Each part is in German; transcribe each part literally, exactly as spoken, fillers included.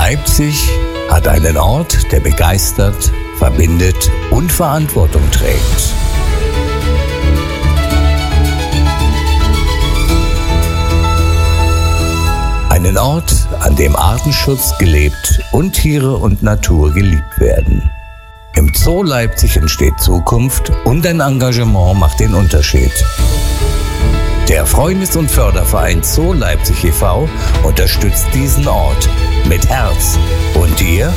Leipzig hat einen Ort, der begeistert, verbindet und Verantwortung trägt. Einen Ort, an dem Artenschutz gelebt und Tiere und Natur geliebt werden. Im Zoo Leipzig entsteht Zukunft und ein Engagement macht den Unterschied. Der Freundes- und Förderverein Zoo Leipzig e V unterstützt diesen Ort mit Herz. Und ihr?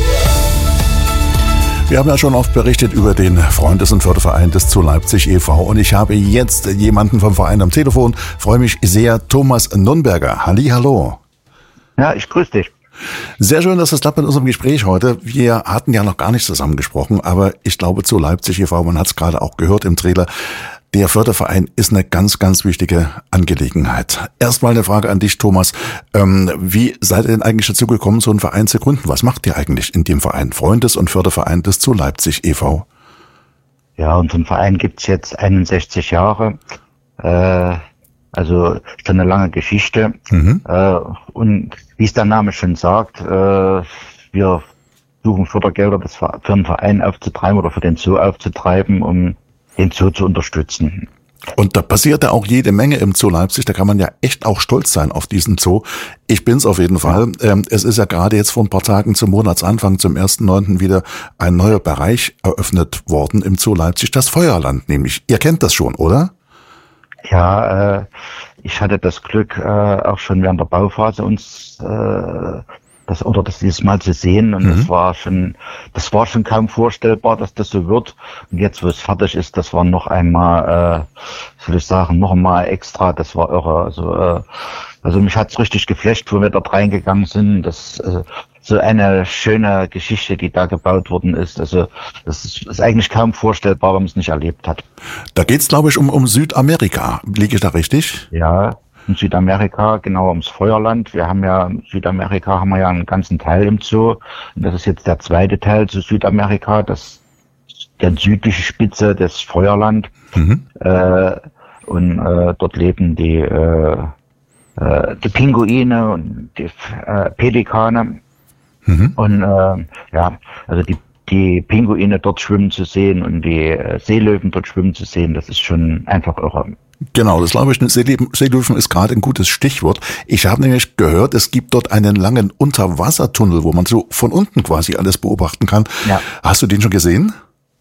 Wir haben ja schon oft berichtet über den Freundes- und Förderverein des Zoo Leipzig e V und ich habe jetzt jemanden vom Verein am Telefon. Freue mich sehr, Thomas Nunberger. Hallihallo. Ja, ich grüße dich. Sehr schön, dass es klappt mit unserem Gespräch heute. Wir hatten ja noch gar nicht zusammen gesprochen, aber ich glaube, Zoo Leipzig e V, man hat es gerade auch gehört im Trailer, der Förderverein ist eine ganz, ganz wichtige Angelegenheit. Erstmal eine Frage an dich, Thomas. Ähm, wie seid ihr denn eigentlich dazu gekommen, so einen Verein zu gründen? Was macht ihr eigentlich in dem Verein? Freundes- und Förderverein des Zoo Leipzig e V. Ja, unseren Verein gibt's jetzt einundsechzig Jahre. Äh, also schon eine lange Geschichte. Mhm. Äh, und wie es der Name schon sagt, äh, wir suchen Fördergelder das für einen Verein aufzutreiben oder für den Zoo aufzutreiben, um den Zoo zu unterstützen. Und da passiert ja auch jede Menge im Zoo Leipzig, da kann man ja echt auch stolz sein auf diesen Zoo. Ich bin's auf jeden Fall. Ähm, es ist ja gerade jetzt vor ein paar Tagen zum Monatsanfang, zum ersten neunten wieder ein neuer Bereich eröffnet worden im Zoo Leipzig, das Feuerland nämlich. Ihr kennt das schon, oder? Ja, äh, ich hatte das Glück, äh, auch schon während der Bauphase uns äh, das oder das dieses Mal zu sehen und mhm. das war schon, das war schon kaum vorstellbar, dass das so wird. Und jetzt, wo es fertig ist, das war noch einmal, äh, soll ich sagen, noch einmal extra. Das war irre. Also, äh, also mich hat's richtig geflasht, wo wir dort reingegangen sind. Das äh, so eine schöne Geschichte, die da gebaut worden ist. Also das ist, ist eigentlich kaum vorstellbar, wenn man es nicht erlebt hat. Da geht's, glaube ich, um um Südamerika. Liege ich da richtig? Ja. In Südamerika, genau ums Feuerland. Wir haben ja, in Südamerika haben wir ja einen ganzen Teil im Zoo. Und das ist jetzt der zweite Teil zu Südamerika, das der südliche Spitze des Feuerland. Mhm. Äh, und äh, dort leben die, äh, äh, die Pinguine und die äh, Pelikane. Mhm. Und äh, ja, also die die Pinguine dort schwimmen zu sehen und die äh, Seelöwen dort schwimmen zu sehen, das ist schon einfach irre. Genau, das glaube ich, Seelöwen ist gerade ein gutes Stichwort. Ich habe nämlich gehört, es gibt dort einen langen Unterwassertunnel, wo man so von unten quasi alles beobachten kann. Ja. Hast du den schon gesehen?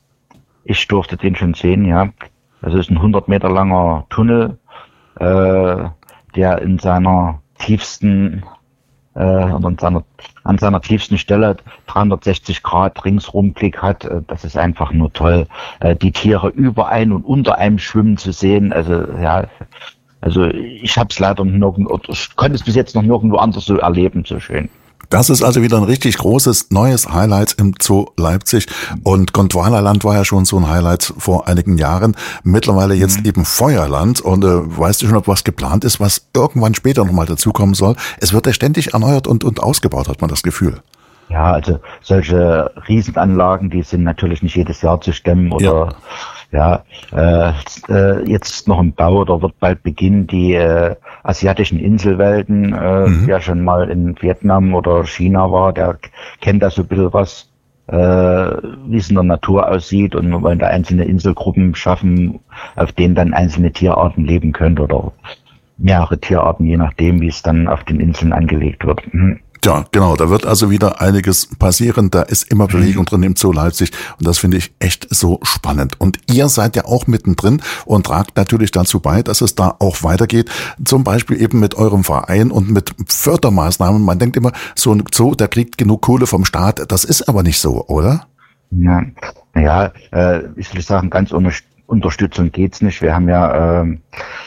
Ich durfte den schon sehen, ja. Das ist ein hundert Meter langer Tunnel, äh, der in seiner tiefsten äh, an seiner, an seiner tiefsten Stelle dreihundertsechzig Grad Ringsrumblick hat. Das ist einfach nur toll, äh, die Tiere über ein und unter einem schwimmen zu sehen. Also ja, also ich habe es leider nirgendwo, ich konnte es bis jetzt noch nirgendwo anders so erleben, so schön. Das ist also wieder ein richtig großes, neues Highlight im Zoo Leipzig. Und Gondwanaland war ja schon so ein Highlight vor einigen Jahren. Mittlerweile jetzt mhm. eben Feuerland. Und äh, weißt du schon, ob was geplant ist, was irgendwann später nochmal dazukommen soll? Es wird ja ständig erneuert und, und ausgebaut, hat man das Gefühl. Ja, also solche Riesenanlagen, die sind natürlich nicht jedes Jahr zu stemmen oder ja, ja äh, jetzt noch im Bau oder wird bald beginnen die äh, asiatischen Inselwelten. Äh, mhm. Wer schon mal in Vietnam oder China war, der kennt da so ein bisschen was, äh, wie es in der Natur aussieht, und wir wollen da einzelne Inselgruppen schaffen, auf denen dann einzelne Tierarten leben können oder mehrere Tierarten, je nachdem, wie es dann auf den Inseln angelegt wird. Mhm. Ja, genau, da wird also wieder einiges passieren, da ist immer Bewegung drin im Zoo Leipzig und das finde ich echt so spannend. Und ihr seid ja auch mittendrin und tragt natürlich dazu bei, dass es da auch weitergeht, zum Beispiel eben mit eurem Verein und mit Fördermaßnahmen. Man denkt immer, so ein Zoo, der kriegt genug Kohle vom Staat, das ist aber nicht so, oder? Ja, ja, äh, ich will sagen, ganz ohne Unterstützung geht's nicht. Wir haben ja äh,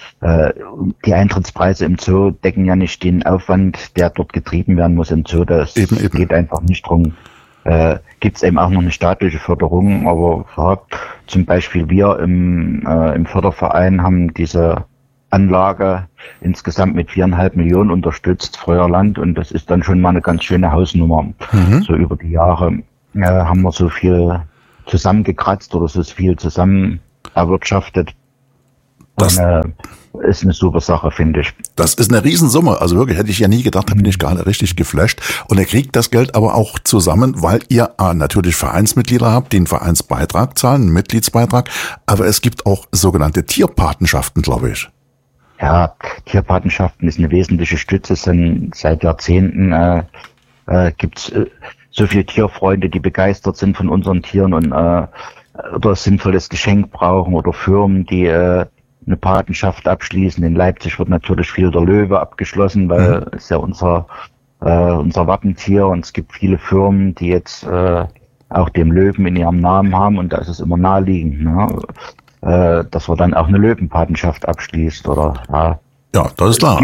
die Eintrittspreise im Zoo decken ja nicht den Aufwand, der dort getrieben werden muss im Zoo. Das eben, eben. geht einfach nicht drum. Äh, gibt es eben auch noch eine staatliche Förderung, aber ja, zum Beispiel wir im, äh, im Förderverein haben diese Anlage insgesamt mit viereinhalb Millionen unterstützt, Feuerland, und das ist dann schon mal eine ganz schöne Hausnummer. Mhm. So über die Jahre äh, haben wir so viel zusammengekratzt oder so viel zusammen erwirtschaftet, Das und, äh, ist eine super Sache, finde ich. Das ist eine Riesensumme. Also wirklich, hätte ich ja nie gedacht, da bin ich gerade richtig geflasht. Und ihr kriegt das Geld aber auch zusammen, weil ihr ah, natürlich Vereinsmitglieder habt, die einen Vereinsbeitrag zahlen, einen Mitgliedsbeitrag. Aber es gibt auch sogenannte Tierpatenschaften, glaube ich. Ja, Tierpatenschaften ist eine wesentliche Stütze. Sind seit Jahrzehnten äh, äh, gibt's äh, so viele Tierfreunde, die begeistert sind von unseren Tieren und äh, oder ein sinnvolles Geschenk brauchen oder Firmen, die äh, eine Patenschaft abschließen. In Leipzig wird natürlich viel der Löwe abgeschlossen, weil es mhm. ja unser äh, unser Wappentier, und es gibt viele Firmen, die jetzt äh, auch den Löwen in ihrem Namen haben, und da ist es immer naheliegend, ne? äh, dass man dann auch eine Löwenpatenschaft abschließt oder ja. Ja, das ist klar.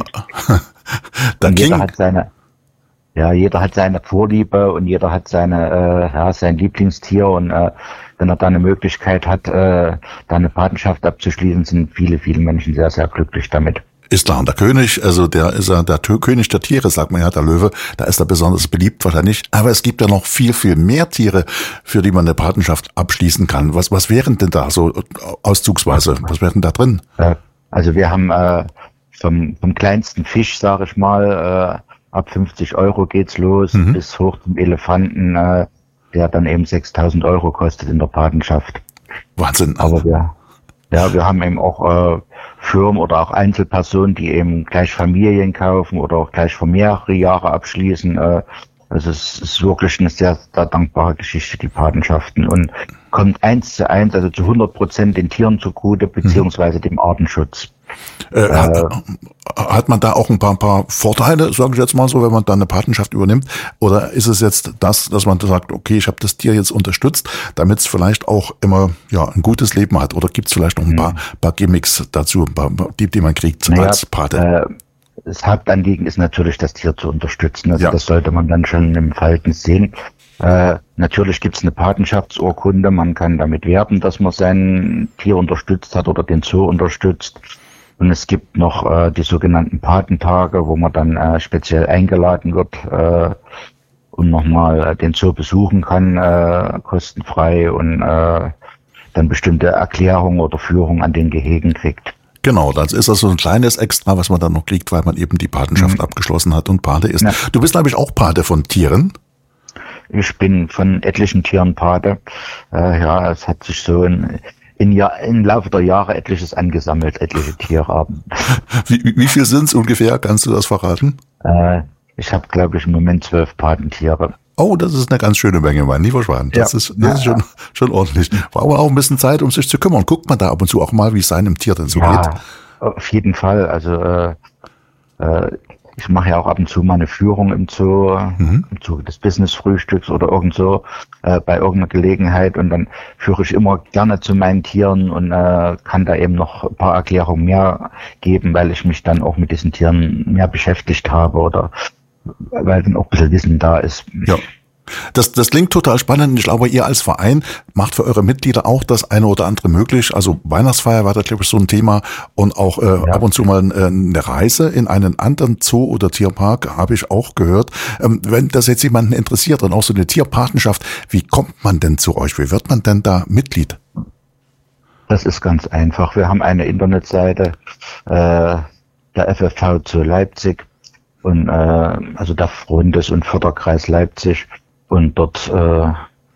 Dann jeder hat seine Ja, jeder hat seine Vorliebe und jeder hat seine, äh, ja, sein Lieblingstier, und äh, wenn er da eine Möglichkeit hat, äh, da eine Patenschaft abzuschließen, sind viele, viele Menschen sehr, sehr glücklich damit. Ist klar, und der König, also der ist ja der König der Tiere, sagt man ja, der Löwe, da ist er besonders beliebt wahrscheinlich. Aber es gibt ja noch viel, viel mehr Tiere, für die man eine Patenschaft abschließen kann. Was, was wären denn da so auszugsweise? Was wären da drin? Äh, also wir haben äh, vom, vom kleinsten Fisch, sage ich mal, äh, ab fünfzig Euro geht's los, mhm. bis hoch zum Elefanten, äh, der dann eben sechstausend Euro kostet in der Patenschaft. Wahnsinn. Aber wir, ja, wir haben eben auch äh, Firmen oder auch Einzelpersonen, die eben gleich Familien kaufen oder auch gleich für mehrere Jahre abschließen. Äh, also es ist wirklich eine sehr, sehr dankbare Geschichte, die Patenschaften, und kommt eins zu eins, also zu hundert Prozent den Tieren zugute, beziehungsweise dem Artenschutz. Äh, äh, hat, hat man da auch ein paar, ein paar Vorteile, sage ich jetzt mal so, wenn man da eine Patenschaft übernimmt? Oder ist es jetzt das, dass man sagt, okay, ich habe das Tier jetzt unterstützt, damit es vielleicht auch immer ja ein gutes Leben hat? Oder gibt es vielleicht noch ein paar, mhm. paar Gimmicks dazu, ein paar, die, die man kriegt naja, als Pate? Äh, das Hauptanliegen ist natürlich, das Tier zu unterstützen. Also ja. das sollte man dann schon im Verhältnis sehen. Äh, natürlich gibt es eine Patenschaftsurkunde. Man kann damit werben, dass man sein Tier unterstützt hat oder den Zoo unterstützt. Und es gibt noch äh, die sogenannten Patentage, wo man dann äh, speziell eingeladen wird äh, und nochmal äh, den Zoo besuchen kann, äh, kostenfrei, und äh, dann bestimmte Erklärungen oder Führungen an den Gehegen kriegt. Genau, das ist also ein kleines Extra, was man dann noch kriegt, weil man eben die Patenschaft mhm. abgeschlossen hat und Pate ist. Ja. Du bist, glaube ich, auch Pate von Tieren? Ich bin von etlichen Tieren Pate. Äh, ja, es hat sich so in, in Jahr, im Laufe der Jahre etliches angesammelt, etliche Tierarten. Wie, wie viel sind es ungefähr? Kannst du das verraten? Äh, ich habe, glaube ich, im Moment zwölf Patentiere. Oh, das ist eine ganz schöne Menge, mein lieber Schwan. Das ja. ist, das ja, ist schon, ja. schon ordentlich. War aber auch ein bisschen Zeit, um sich zu kümmern. Guckt man da ab und zu auch mal, wie es seinem Tier denn so ja, geht? Auf jeden Fall. Also äh, äh, ich mache ja auch ab und zu mal eine Führung im Zoo, mhm. im Zuge des Business-Frühstücks oder irgend so, äh, bei irgendeiner Gelegenheit, und dann führe ich immer gerne zu meinen Tieren und äh, kann da eben noch ein paar Erklärungen mehr geben, weil ich mich dann auch mit diesen Tieren mehr beschäftigt habe oder weil dann auch ein bisschen Wissen da ist. Ja. Das, das klingt total spannend. Ich glaube, ihr als Verein macht für eure Mitglieder auch das eine oder andere möglich. Also Weihnachtsfeier war da, glaube ich, so ein Thema, und auch äh, ja. ab und zu mal äh, eine Reise in einen anderen Zoo oder Tierpark, habe ich auch gehört. Ähm, wenn das jetzt jemanden interessiert und auch so eine Tierpatenschaft, wie kommt man denn zu euch? Wie wird man denn da Mitglied? Das ist ganz einfach. Wir haben eine Internetseite, äh, der F F V zu Leipzig, und äh, also der Freundes- und Förderkreis Leipzig. Und dort äh,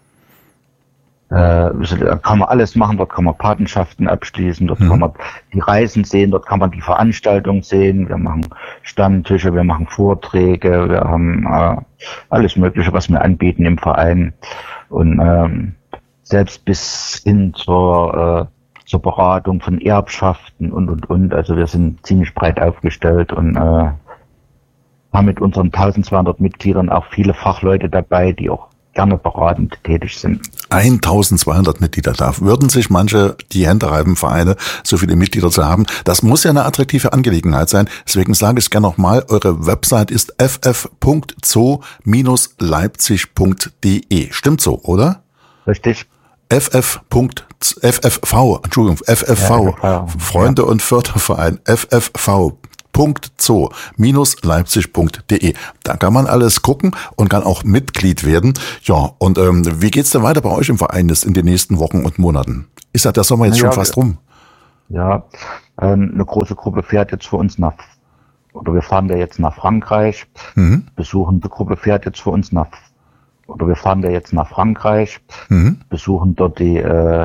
äh, kann man alles machen, dort kann man Patenschaften abschließen, dort mhm. kann man die Reisen sehen, dort kann man die Veranstaltungen sehen, wir machen Stammtische, wir machen Vorträge, wir haben äh, alles Mögliche, was wir anbieten im Verein, und ähm, selbst bis hin zur, äh, zur Beratung von Erbschaften und und und, also wir sind ziemlich breit aufgestellt und äh, haben mit unseren eintausendzweihundert Mitgliedern auch viele Fachleute dabei, die auch gerne beratend tätig sind. eintausendzweihundert Mitglieder, da würden sich manche die Hände reiben, Vereine, so viele Mitglieder zu haben. Das muss ja eine attraktive Angelegenheit sein. Deswegen sage ich es gerne nochmal, eure Website ist f f punkt zoo Bindestrich leipzig punkt d e. Stimmt so, oder? Richtig. F F. F F V, Entschuldigung, F F V, ja, Freunde- ja. und Förderverein, F F V. zoo Bindestrich leipzig punkt d e. Da kann man alles gucken und kann auch Mitglied werden. Ja, und ähm, wie geht's denn weiter bei euch im Verein in den nächsten Wochen und Monaten? Ist ja der Sommer jetzt ja, schon fast rum? Ja, Ähm, eine große Gruppe fährt jetzt für uns nach, oder wir fahren da jetzt nach Frankreich, Mhm. besuchen, die Gruppe fährt jetzt für uns nach, oder wir fahren da jetzt nach Frankreich, Mhm. besuchen dort die, äh,